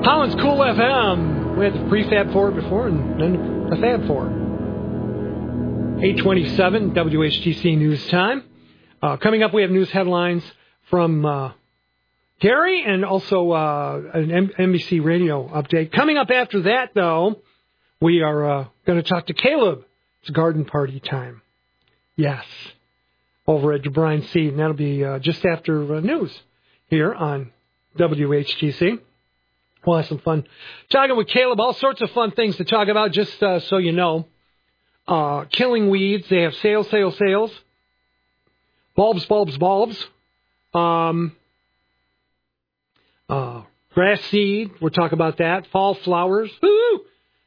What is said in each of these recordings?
Holland's Cool FM. We had the Prefab 4 before and then the Fab 4. 8:27 WHTC News Time. Coming up, we have news headlines from Gary and also an NBC radio update. Coming up after that, though, we are going to talk to Caleb. It's garden party time. Yes. Over at DeBrine Seed, and that'll be just after news here on WHTC. We'll have some fun talking with Caleb. All sorts of fun things to talk about, just so you know. Killing weeds. They have sales. Bulbs. Grass seed. We'll talk about that. Fall flowers. Woo!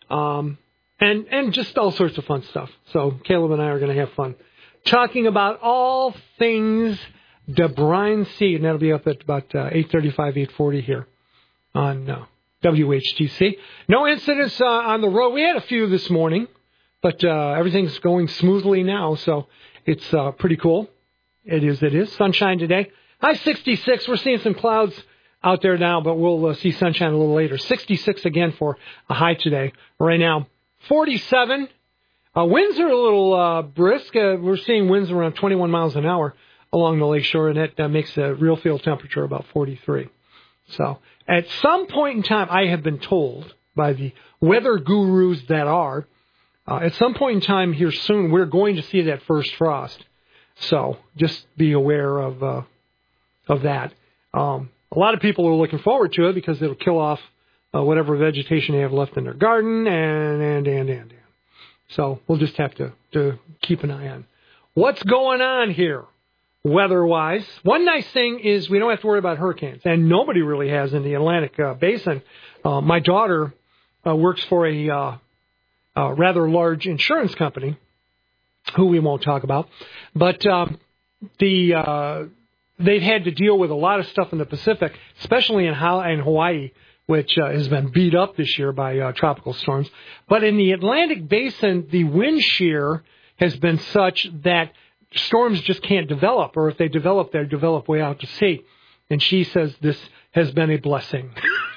And just all sorts of fun stuff. So Caleb and I are going to have fun talking about all things DeBrine Seed, and that'll be up at about 8:35, 8:40 here on WHTC. No incidents on the road. We had a few this morning, but everything's going smoothly now, so it's pretty cool. It is. Sunshine today. High 66. We're seeing some clouds out there now, but we'll see sunshine a little later. 66 again for a high today. Right now, 47. Winds are a little brisk. We're seeing winds around 21 miles an hour along the lakeshore, and that makes the real field temperature about 43. So at some point in time, I have been told by the weather gurus that are, at some point in time here soon, we're going to see that first frost. So just be aware of that. A lot of people are looking forward to it because it'll kill off whatever vegetation they have left in their garden, and. So we'll just have to keep an eye on what's going on here weather-wise. One nice thing is we don't have to worry about hurricanes, and nobody really has in the Atlantic Basin. My daughter works for a rather large insurance company, who we won't talk about, but they've had to deal with a lot of stuff in the Pacific, especially in Hawaii, which has been beat up this year by tropical storms. But in the Atlantic Basin, the wind shear has been such that storms just can't develop, or if they develop way out to sea. And she says this has been a blessing,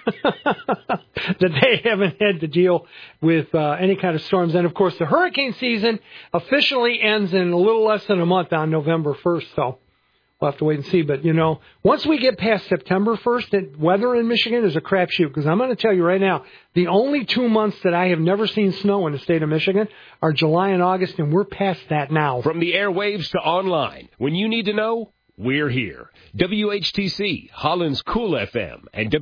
that they haven't had to deal with any kind of storms. And, of course, the hurricane season officially ends in a little less than a month on November 1st, so we'll have to wait and see. But, once we get past September 1st, the weather in Michigan is a crapshoot, because I'm going to tell you right now, the only 2 months that I have never seen snow in the state of Michigan are July and August, and we're past that now. From the airwaves to online, when you need to know, we're here. WHTC, Holland's Cool FM, and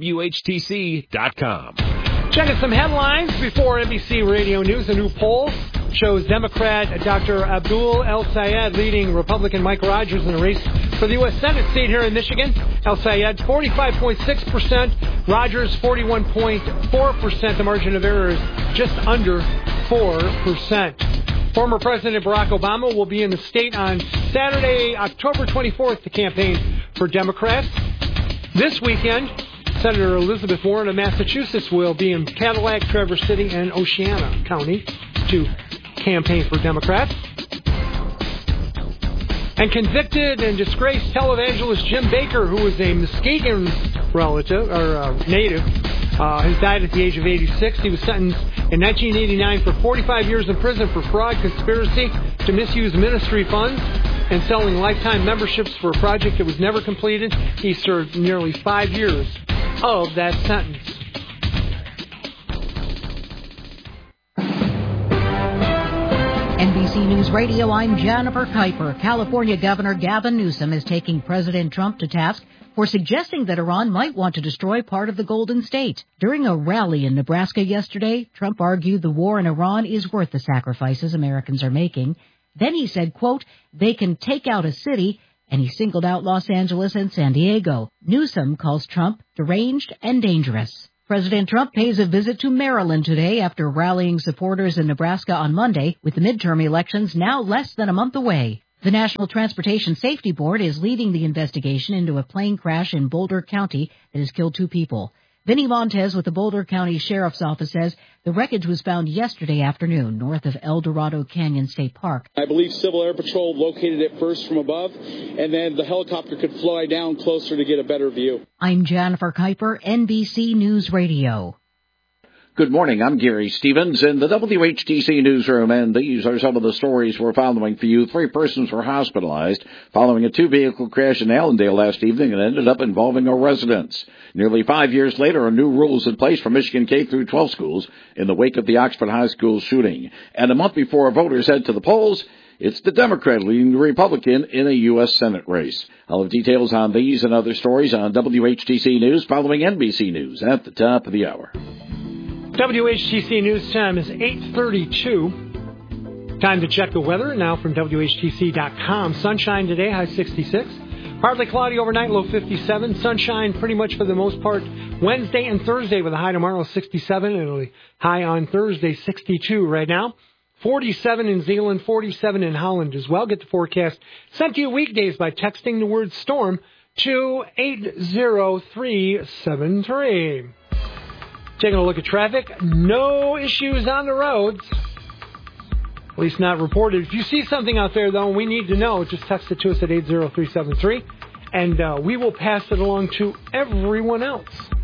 WHTC.com. Checking some headlines before NBC Radio News. A new poll shows Democrat Dr. Abdul El-Sayed leading Republican Mike Rogers in a race for the U.S. Senate seat here in Michigan. El-Sayed, 45.6%. Rogers, 41.4%. The margin of error is just under 4%. Former President Barack Obama will be in the state on Saturday, October 24th, to campaign for Democrats. This weekend, Senator Elizabeth Warren of Massachusetts will be in Cadillac, Traverse City, and Oceana County to campaign for Democrats. And convicted and disgraced televangelist Jim Baker, who was a Muskegon native, has died at the age of 86. He was sentenced in 1989 for 45 years in prison for fraud, conspiracy to misuse ministry funds, and selling lifetime memberships for a project that was never completed. He served nearly 5 years of that sentence. NBC News Radio, I'm Jennifer Kuiper. California Governor Gavin Newsom is taking President Trump to task for suggesting that Iran might want to destroy part of the Golden State. During a rally in Nebraska yesterday, Trump argued the war in Iran is worth the sacrifices Americans are making. Then he said, quote, they can take out a city, and he singled out Los Angeles and San Diego. Newsom calls Trump deranged and dangerous. President Trump pays a visit to Maryland today after rallying supporters in Nebraska on Monday, with the midterm elections now less than a month away. The National Transportation Safety Board is leading the investigation into a plane crash in Boulder County that has killed 2 people. Vinny Montez with the Boulder County Sheriff's Office says the wreckage was found yesterday afternoon north of El Dorado Canyon State Park. I believe Civil Air Patrol located it first from above, and then the helicopter could fly down closer to get a better view. I'm Jennifer Kuiper, NBC News Radio. Good morning, I'm Gary Stevens in the WHTC newsroom, and these are some of the stories we're following for you. 3 persons were hospitalized following a 2-vehicle crash in Allendale last evening and ended up involving a residence. Nearly 5 years later, a new rule is in place for Michigan K-12 schools in the wake of the Oxford High School shooting. And a month before voters head to the polls, it's the Democrat leading the Republican in a U.S. Senate race. I'll have details on these and other stories on WHTC News following NBC News at the top of the hour. WHTC News time is 8:32. Time to check the weather now from WHTC.com. Sunshine today, high 66. Partly cloudy overnight, low 57. Sunshine pretty much for the most part Wednesday and Thursday with a high tomorrow 67. It'll be high on Thursday 62 right now. 47 in Zeeland, 47 in Holland as well. Get the forecast sent to you weekdays by texting the word storm to 80373. Taking a look at traffic, no issues on the roads, at least not reported. If you see something out there, though, we need to know, just text it to us at 80373, and we will pass it along to everyone else.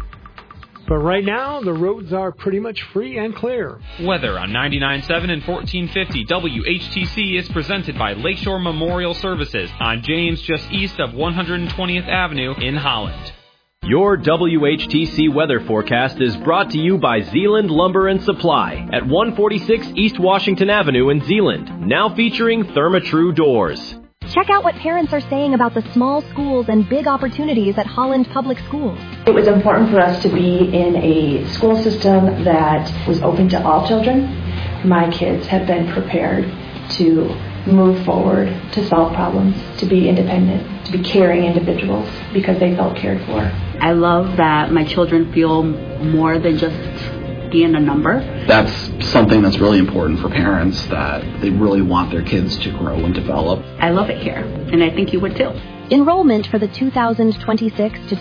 But right now, the roads are pretty much free and clear. Weather on 99.7 and 1450 WHTC is presented by Lakeshore Memorial Services on James, just east of 120th Avenue in Holland. Your WHTC weather forecast is brought to you by Zeeland Lumber and Supply at 146 East Washington Avenue in Zeeland, now featuring Therma-Tru doors. Check out what parents are saying about the small schools and big opportunities at Holland Public Schools. It was important for us to be in a school system that was open to all children. My kids have been prepared to move forward, to solve problems, to be independent, to be caring individuals because they felt cared for. I love that my children feel more than just being a number. That's something that's really important for parents, that they really want their kids to grow and develop. I love it here, and I think you would too. Enrollment for the 2026 to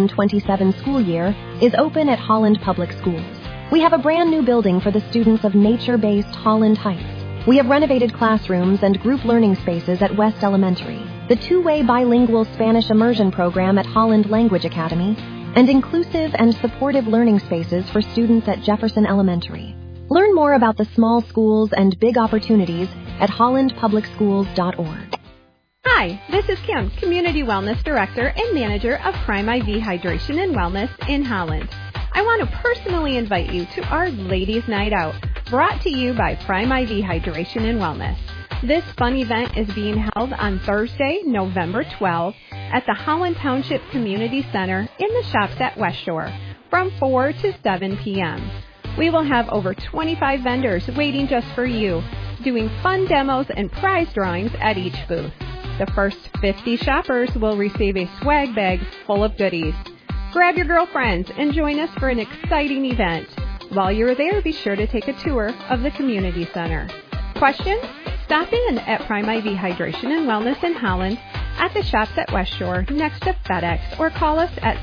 2027 school year is open at Holland Public Schools. We have a brand new building for the students of nature-based Holland Heights. We have renovated classrooms and group learning spaces at West Elementary, the 2-way bilingual Spanish immersion program at Holland Language Academy, and inclusive and supportive learning spaces for students at Jefferson Elementary. Learn more about the small schools and big opportunities at hollandpublicschools.org. Hi, this is Kim, Community Wellness Director and Manager of Prime IV Hydration and Wellness in Holland. I want to personally invite you to our Ladies' Night Out, brought to you by Prime IV Hydration and Wellness. This fun event is being held on Thursday, November 12th at the Holland Township Community Center in the shops at West Shore from 4 to 7 p.m. We will have over 25 vendors waiting just for you, doing fun demos and prize drawings at each booth. The first 50 shoppers will receive a swag bag full of goodies. Grab your girlfriends and join us for an exciting event. While you're there, be sure to take a tour of the Community Center. Questions? Stop in at Prime IV Hydration and Wellness in Holland at the shops at West Shore next to FedEx, or call us at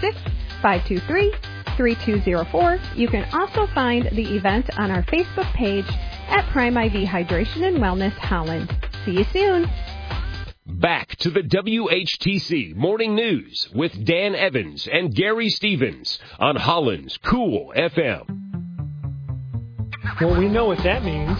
616-523-3204. You can also find the event on our Facebook page at Prime IV Hydration and Wellness Holland. See you soon. Back to the WHTC Morning News with Dan Evans and Gary Stevens on Holland's Cool FM. Well, we know what that means.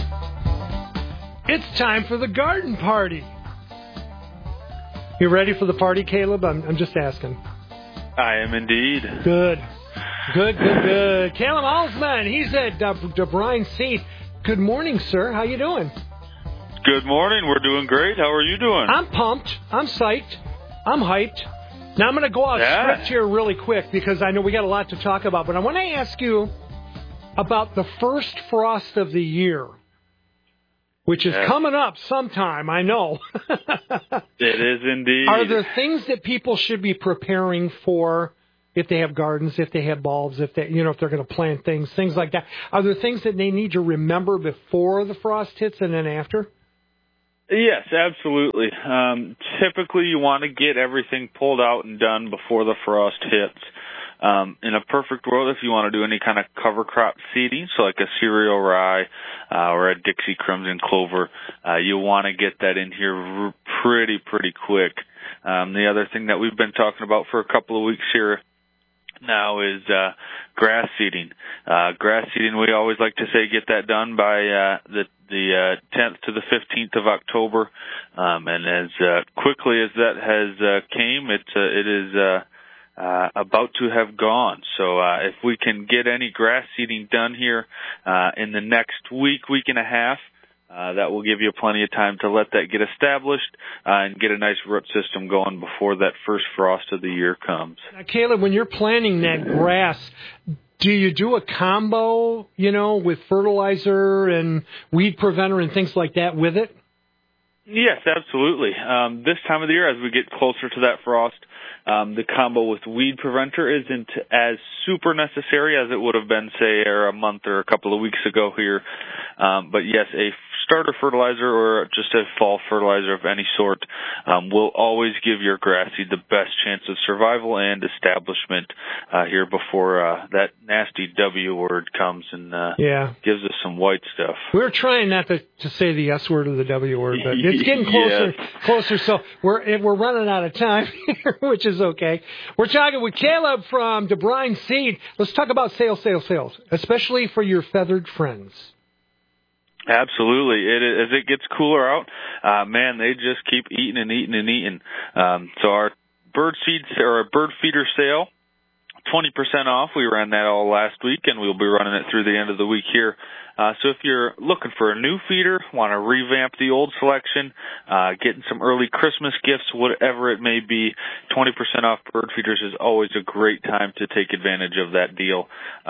It's time for the garden party. You ready for the party, Caleb? I'm just asking. I am indeed. Good. Caleb Alsman, he's at DeBrine's seat. Good morning, sir. How you doing? Good morning. We're doing great. How are you doing? I'm pumped. I'm psyched. I'm hyped. Now, I'm going to go off script here really quick because I know we got a lot to talk about, but I want to ask you about the first frost of the year, which is coming up sometime, I know. It is indeed. Are there things that people should be preparing for if they have gardens, if they have bulbs, if they, if they're going to plant things like that? Are there things that they need to remember before the frost hits and then after? Yes, absolutely. Typically, you want to get everything pulled out and done before the frost hits. In a perfect world, if you want to do any kind of cover crop seeding, so like a cereal rye or a Dixie Crimson Clover, you want to get that in here pretty quick. The other thing that we've been talking about for a couple of weeks here now is grass seeding. Grass seeding, we always like to say get that done by the 10th to the 15th of October. And as quickly as that has came, it is about to have gone. So if we can get any grass seeding done here in the next week and a half, that will give you plenty of time to let that get established and get a nice root system going before that first frost of the year comes. Now, Caleb, when you're planting that grass, do you do a combo, with fertilizer and weed preventer and things like that with it? Yes, absolutely. This time of the year, as we get closer to that frost, the combo with weed preventer isn't as super necessary as it would have been, say, a month or a couple of weeks ago here. But yes, a starter fertilizer or just a fall fertilizer of any sort will always give your grass seed the best chance of survival and establishment here before that nasty W word comes and gives us some white stuff. We're trying not to say the S word or the W word, but it's getting closer. So we're running out of time here, which is okay. We're talking with Caleb from DeBrine Seed. Let's talk about sales, especially for your feathered friends. Absolutely. As it gets cooler out, man, they just keep eating and eating and eating. So our bird seeds or our bird feeder sale, 20% off. We ran that all last week, and we'll be running it through the end of the week here. So if you're looking for a new feeder, want to revamp the old selection, getting some early Christmas gifts, whatever it may be, 20% off bird feeders is always a great time to take advantage of that deal.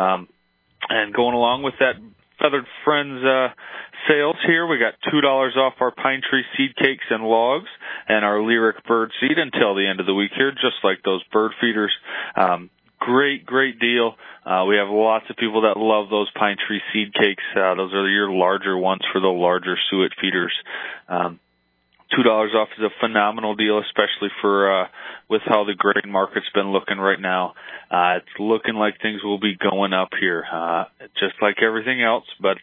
And going along with that Feathered Friends sales here, we got $2 off our pine tree seed cakes and logs and our lyric bird seed until the end of the week here, just like those bird feeders. Great deal. We have lots of people that love those pine tree seed cakes. Those are your larger ones for the larger suet feeders. $2 off is a phenomenal deal, especially for with how the grain market's been looking right now. It's looking like things will be going up here, just like everything else. But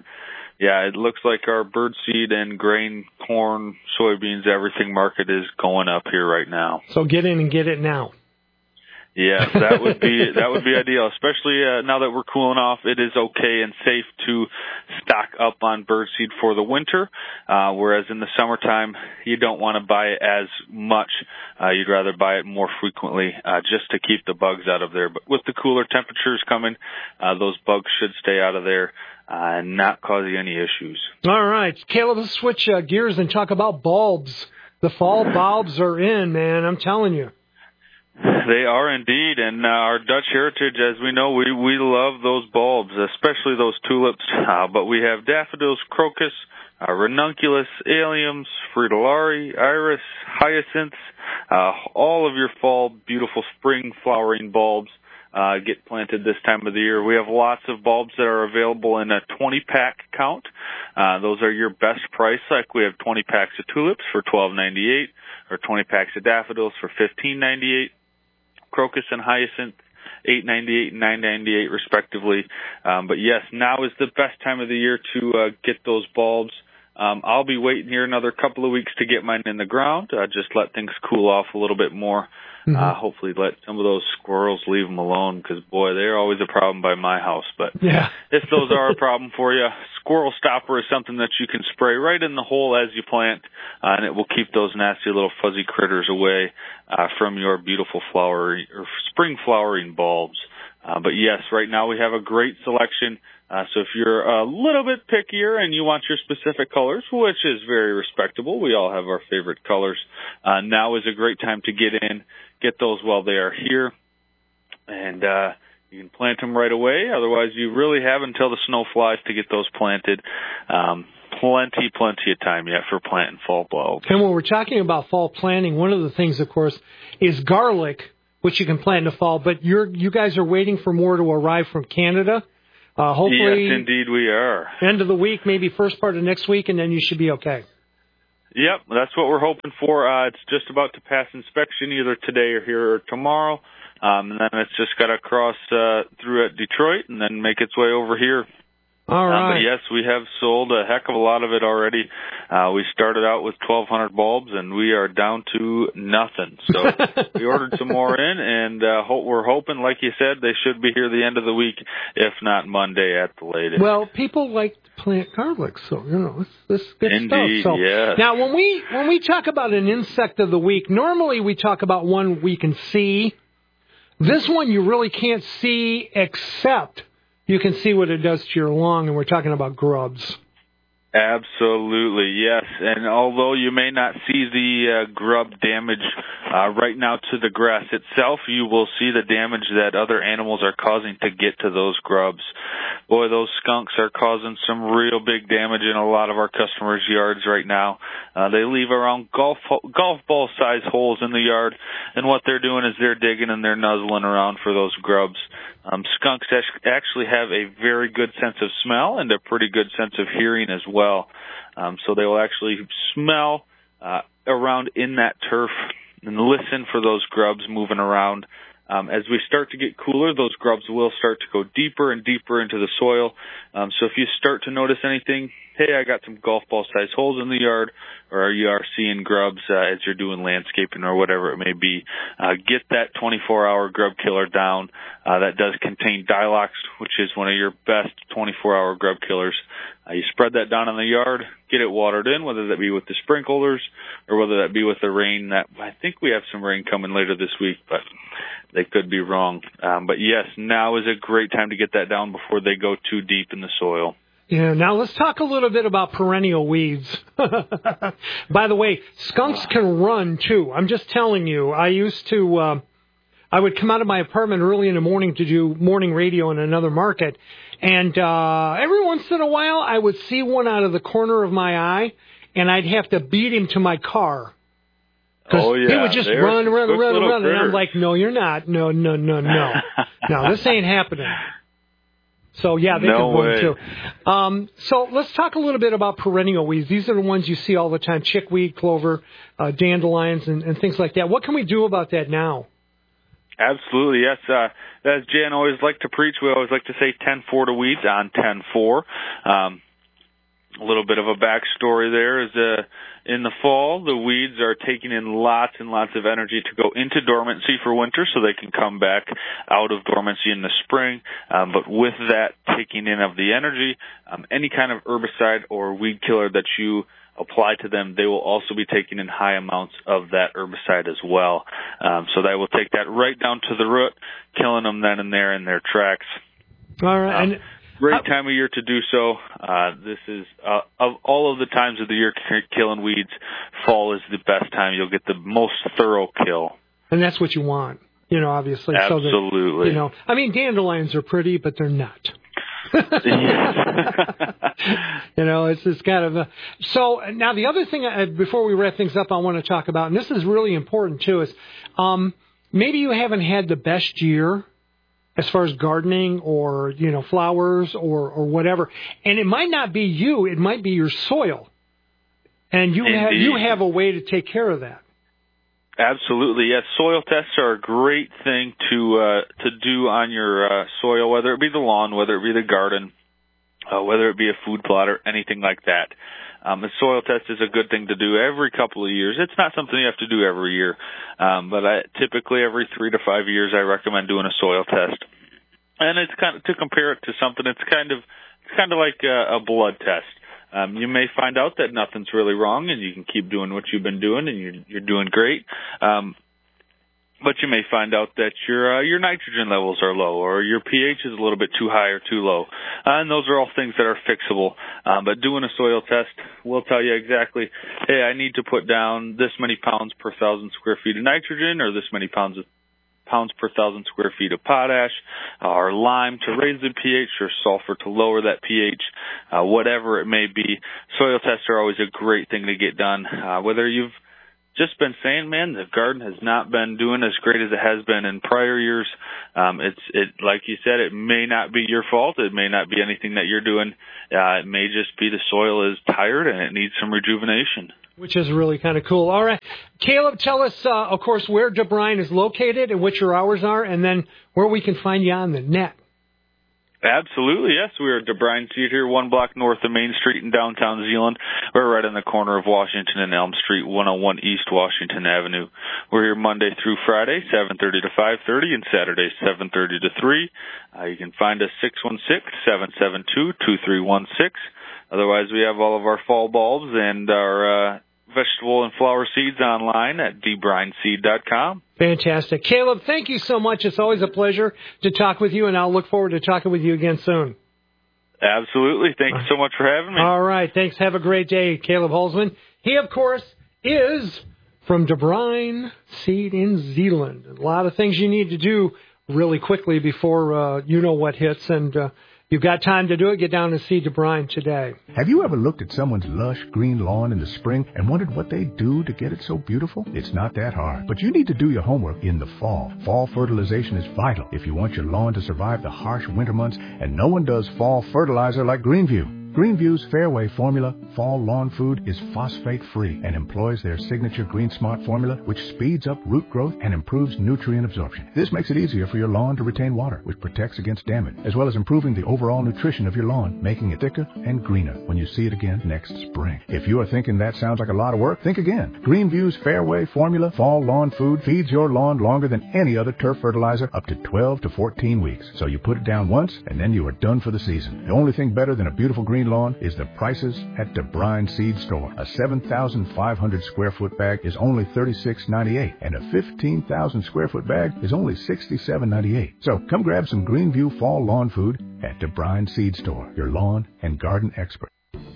it looks like our birdseed and grain, corn, soybeans, everything market is going up here right now. So get in and get it now. Yes, that would be ideal, especially now that we're cooling off. It is okay and safe to stock up on birdseed for the winter, whereas in the summertime, you don't want to buy it as much. You'd rather buy it more frequently just to keep the bugs out of there. But with the cooler temperatures coming, those bugs should stay out of there and not cause you any issues. All right, Caleb, let's switch gears and talk about bulbs. The fall bulbs are in, man, I'm telling you. They are indeed, and our Dutch heritage, as we know, we love those bulbs, especially those tulips, but we have daffodils, crocus, ranunculus, alliums, fritillari, iris, hyacinths, all of your fall beautiful spring flowering bulbs get planted this time of the year. We have lots of bulbs that are available in a 20-pack count. Those are your best price. Like we have 20 packs of tulips for $12.98, or 20 packs of daffodils for $15.98. Crocus and hyacinth, $8.98 and $9.98 respectively. But yes, now is the best time of the year to get those bulbs. I'll be waiting here another couple of weeks to get mine in the ground. Just let things cool off a little bit more. Hopefully let some of those squirrels leave them alone, because, boy, they're always a problem by my house. But if those are a problem for you, Squirrel Stopper is something that you can spray right in the hole as you plant, and it will keep those nasty little fuzzy critters away from your beautiful flowery or spring flowering bulbs. But yes, right now we have a great selection. So if you're a little bit pickier and you want your specific colors, which is very respectable, we all have our favorite colors, now is a great time to get in, get those while they are here, and you can plant them right away. Otherwise, you really have until the snow flies to get those planted. Plenty of time yet for planting fall bulbs. And when we're talking about fall planting, one of the things, of course, is garlic, which you can plant in the fall, but you guys are waiting for more to arrive from Canada. Hopefully, yes, indeed we are. End of the week, maybe first part of next week, and then you should be okay. Yep, that's what we're hoping for. It's just about to pass inspection either today or tomorrow. and then it's just got to cross through at Detroit and then make its way over here. All right. But yes, we have sold a heck of a lot of it already. We started out with 1,200 bulbs, and we are down to nothing. So we ordered some more in, and we're hoping, like you said, they should be here the end of the week, if not Monday at the latest. Well, people like to plant garlic, so this is good Indeed, stuff. So, yes. Now, when we talk about an insect of the week, normally we talk about one we can see. This one you really can't see, except you can see what it does to your lawn, and we're talking about grubs. Absolutely, yes. And although you may not see the grub damage right now to the grass itself, you will see the damage that other animals are causing to get to those grubs. Boy, those skunks are causing some real big damage in a lot of our customers' yards right now. They leave around golf ball size holes in the yard, and what they're doing is they're digging and they're nuzzling around for those grubs. Skunks actually have a very good sense of smell and a pretty good sense of hearing as well. So they will actually smell around in that turf and listen for those grubs moving around. As we start to get cooler, those grubs will start to go deeper and deeper into the soil. So if you start to notice anything, hey, I got some golf ball size holes in the yard, or you are seeing grubs as you're doing landscaping or whatever it may be, get that 24-hour grub killer down. That does contain Dilox, which is one of your best 24-hour grub killers. You spread that down in the yard, get it watered in, whether that be with the sprinklers or whether that be with the rain. That I think we have some rain coming later this week, but they could be wrong. But yes, now is a great time to get that down before they go too deep in the soil. Yeah, now let's talk a little bit about perennial weeds. By the way, skunks can run, too. I'm just telling you, I used to, I would come out of my apartment early in the morning to do morning radio in another market, and every once in a while I would see one out of the corner of my eye, and I'd have to beat him to my car. Oh, yeah. He would just run, and I'm like, no, you're not. No. No, this ain't happening. So, yeah, they can run, too. So let's talk a little bit about perennial weeds. These are the ones you see all the time, chickweed, clover, dandelions, and things like that. What can we do about that now? Absolutely, yes. As Jan always liked to preach, we always like to say 10-4 to weeds on 10-4. A little bit of a backstory there is in the fall, the weeds are taking in lots and lots of energy to go into dormancy for winter so they can come back out of dormancy in the spring. But with that taking in of the energy, any kind of herbicide or weed killer that you apply to them, they will also be taking in high amounts of that herbicide as well. So they will take that right down to the root, killing them then and there in their tracks. All right. Great time of year to do so. This is, of all of the times of the year killing weeds, fall is the best time. You'll get the most thorough kill. And that's what you want, obviously. Absolutely. So that, I mean, dandelions are pretty, but they're not. It's just kind of so now the other thing before we wrap things up I want to talk about, and this is really important too, is maybe you haven't had the best year as far as gardening or flowers or whatever, and it might not be you, it might be your soil, and you have a way to take care of that. Absolutely, yes. Soil tests are a great thing to do on your soil, whether it be the lawn, whether it be the garden, whether it be a food plot or anything like that. A soil test is a good thing to do every couple of years. It's not something you have to do every year, but typically every 3 to 5 years I recommend doing a soil test. And it's kind of to compare it to something. It's kind of like a blood test. You may find out that nothing's really wrong, and you can keep doing what you've been doing, and you're doing great. But you may find out that your nitrogen levels are low, or your pH is a little bit too high or too low. And those are all things that are fixable. But doing a soil test will tell you exactly, hey, I need to put down this many pounds per 1,000 square feet of nitrogen, or this many pounds per 1,000 square feet of potash, or lime to raise the pH, or sulfur to lower that pH, whatever it may be. Soil tests are always a great thing to get done. Whether you've just been saying, man, the garden has not been doing as great as it has been in prior years. Like you said, it may not be your fault. It may not be anything that you're doing. It may just be the soil is tired and it needs some rejuvenation. Which is really kind of cool. All right. Caleb, tell us, of course, where DeBrine is located and what your hours are, and then where we can find you on the net. Absolutely, yes. We are at DeBrine Seed here, 1 block north of Main Street in downtown Zeeland. We're right on the corner of Washington and Elm Street, 101 East Washington Avenue. We're here Monday through Friday, 7:30 to 5:30, and Saturday, 7:30 to 3. You can find us 616-772-2316. Otherwise, we have all of our fall bulbs and our vegetable and flower seeds online at debrineseed.com. Fantastic. Caleb, thank you so much. It's always a pleasure to talk with you, and I'll look forward to talking with you again soon. Absolutely. Thank you so much for having me. All right. Thanks. Have a great day, Caleb Holzman. He, of course, is from DeBrine Seed in Zeeland. A lot of things you need to do really quickly before you know what hits, and you've got time to do it. Get down and see DeBrine today. Have you ever looked at someone's lush green lawn in the spring and wondered what they do to get it so beautiful? It's not that hard, but you need to do your homework in the fall. Fall fertilization is vital if you want your lawn to survive the harsh winter months, and no one does fall fertilizer like Greenview. Greenview's Fairway formula, Fall Lawn Food, is phosphate-free and employs their signature Green Smart formula, which speeds up root growth and improves nutrient absorption. This makes it easier for your lawn to retain water, which protects against damage, as well as improving the overall nutrition of your lawn, making it thicker and greener when you see it again next spring. If you are thinking that sounds like a lot of work, think again. Greenview's Fairway formula, Fall Lawn Food, feeds your lawn longer than any other turf fertilizer, up to 12 to 14 weeks. So you put it down once, and then you are done for the season. The only thing better than a beautiful green lawn is the prices at DeBrine Seed Store. A 7,500 square foot bag is only $36.98, and a 15,000 square foot bag is only $67.98. So come grab some Greenview Fall Lawn Food at DeBrine Seed Store, your lawn and garden expert.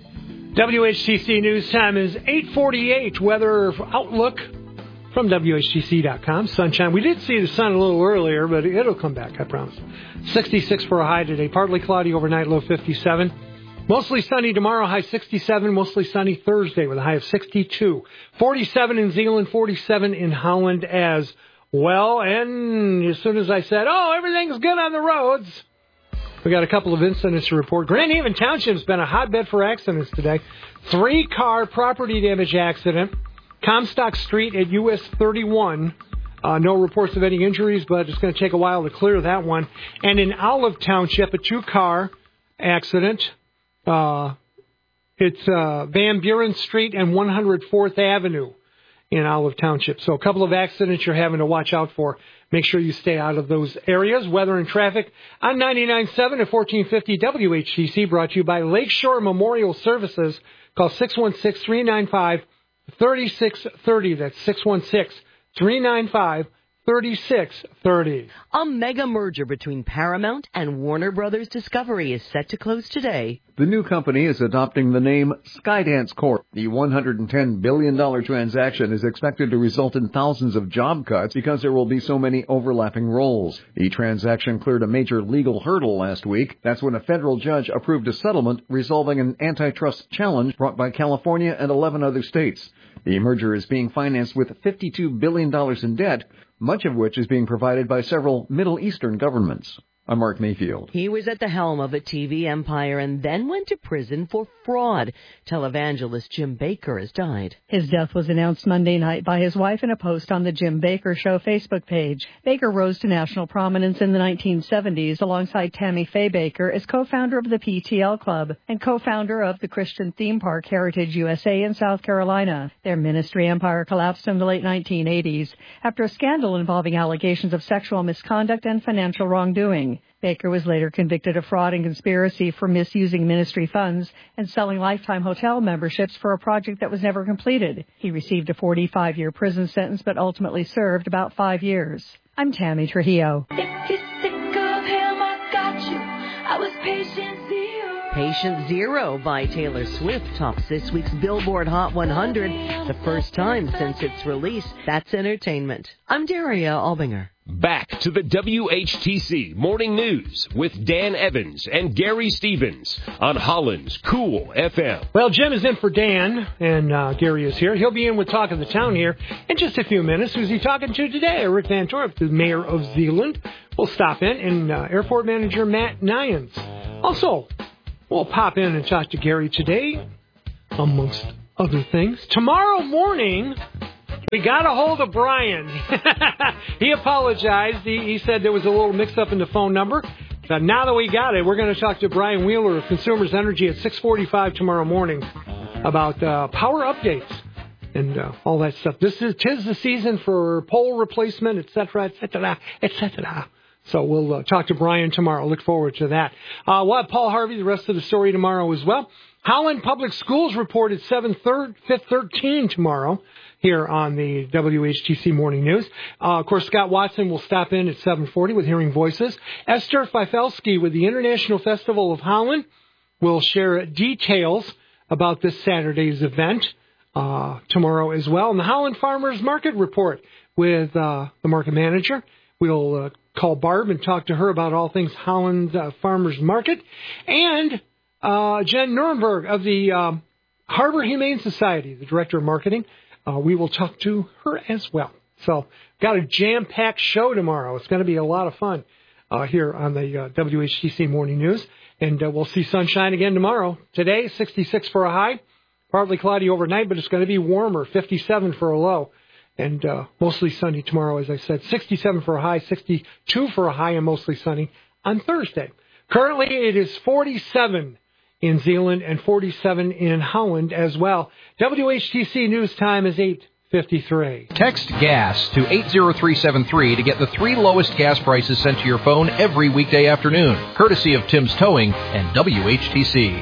WHTC News Time is 8:48. Weather outlook from WHTC.com. Sunshine. We did see the sun a little earlier, but it'll come back, I promise. 66 for a high today. Partly cloudy overnight, low 57. Mostly sunny tomorrow, high 67. Mostly sunny Thursday with a high of 62. 47 in Zeeland, 47 in Holland as well. And as soon as I said, everything's good on the roads, we got a couple of incidents to report. Grand Haven Township's been a hotbed for accidents today. 3-car property damage accident. Comstock Street at US 31. No reports of any injuries, but it's going to take a while to clear that one. And in Olive Township, a 2-car accident. It's Van Buren Street and 104th Avenue in Olive Township. So a couple of accidents you're having to watch out for. Make sure you stay out of those areas. Weather and traffic on 99.7 at 1450 WHTC, brought to you by Lakeshore Memorial Services. Call 616-395-3630. That's 616-395-3630. A mega merger between Paramount and Warner Brothers Discovery is set to close today. The new company is adopting the name Skydance Corp. The $110 billion transaction is expected to result in thousands of job cuts because there will be so many overlapping roles. The transaction cleared a major legal hurdle last week. That's when a federal judge approved a settlement resolving an antitrust challenge brought by California and 11 other states. The merger is being financed with $52 billion in debt, much of which is being provided by several Middle Eastern governments. I'm Mark Mayfield. He was at the helm of a TV empire and then went to prison for fraud. Televangelist Jim Bakker has died. His death was announced Monday night by his wife in a post on the Jim Bakker Show Facebook page. Bakker rose to national prominence in the 1970s alongside Tammy Faye Bakker as co-founder of the PTL Club and co-founder of the Christian theme park Heritage USA in South Carolina. Their ministry empire collapsed in the late 1980s after a scandal involving allegations of sexual misconduct and financial wrongdoing. Bakker was later convicted of fraud and conspiracy for misusing ministry funds and selling lifetime hotel memberships for a project that was never completed. He received a 45-year prison sentence but ultimately served about 5 years. I'm Tammy Trujillo. If you're sick of him, I got you. I was patient zero. Patient Zero by Taylor Swift tops this week's Billboard Hot 100, the first time since its release. That's entertainment. I'm Daria Albinger. Back to the WHTC Morning News with Dan Evans and Gary Stevens on Holland's Cool FM. Well, Jim is in for Dan, and Gary is here. He'll be in with Talk of the Town here in just a few minutes. Who's he talking to today? Rick Van Torp, the mayor of Zeeland. We'll stop in, and airport manager Matt Nyans. Also, we'll pop in and talk to Gary today, amongst other things. Tomorrow morning, we got a hold of Brian. He apologized. He said there was a little mix-up in the phone number. But now that we got it, we're going to talk to Brian Wheeler of Consumers Energy at 6:45 tomorrow morning about power updates and all that stuff. Tis the season for pole replacement, et cetera, et cetera, et cetera. So we'll talk to Brian tomorrow. Look forward to that. We'll have Paul Harvey, the rest of the story tomorrow as well. Holland Public Schools reported 5:13 tomorrow here on the WHTC Morning News. Of course, Scott Watson will stop in at 7:40 with Hearing Voices. Esther Fifelski with the International Festival of Holland will share details about this Saturday's event tomorrow as well. And the Holland Farmers Market Report with the market manager. We'll call Barb and talk to her about all things Holland Farmers Market. And Jen Nuremberg of the Harbor Humane Society, the director of marketing. We will talk to her as well. So, got a jam-packed show tomorrow. It's going to be a lot of fun here on the WHTC Morning News. And we'll see sunshine again tomorrow. Today, 66 for a high. Partly cloudy overnight, but it's going to be warmer, 57 for a low. And mostly sunny tomorrow, as I said. 67 for a high, 62 for a high, and mostly sunny on Thursday. Currently, it is 47 in Zeeland and 47 in Holland as well. WHTC News Time is 8:53. Text GAS to 80373 to get the 3 lowest gas prices sent to your phone every weekday afternoon, courtesy of Tim's Towing and WHTC.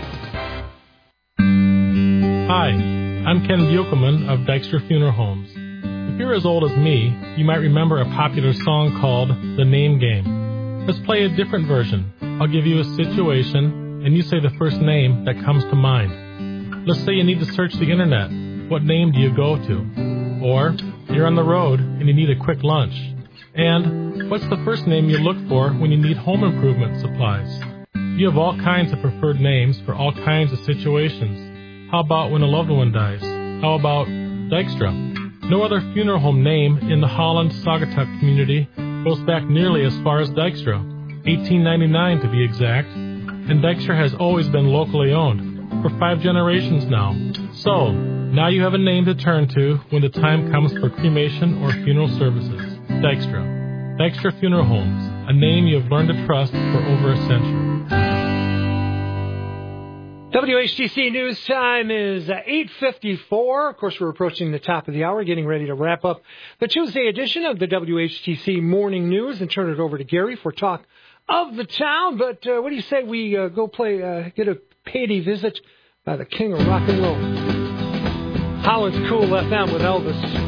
Hi, I'm Ken Buchelman of Dykstra Funeral Homes. If you're as old as me, you might remember a popular song called The Name Game. Let's play a different version. I'll give you a situation, and you say the first name that comes to mind. Let's say you need to search the internet. What name do you go to? Or you're on the road and you need a quick lunch. And what's the first name you look for when you need home improvement supplies? You have all kinds of preferred names for all kinds of situations. How about when a loved one dies? How about Dykstra? No other funeral home name in the Holland-Saugatuck community goes back nearly as far as Dykstra, 1899 to be exact. And Dykstra has always been locally owned for 5 generations now. So, now you have a name to turn to when the time comes for cremation or funeral services. Dykstra. Dykstra Funeral Homes, a name you have learned to trust for over a century. WHTC News Time is 8:54. Of course, we're approaching the top of the hour, getting ready to wrap up the Tuesday edition of the WHTC Morning News and turn it over to Gary for Talk of the Town. But what do you say we go get a payday visit by the king of rock and roll? Holland's Cool FM with Elvis.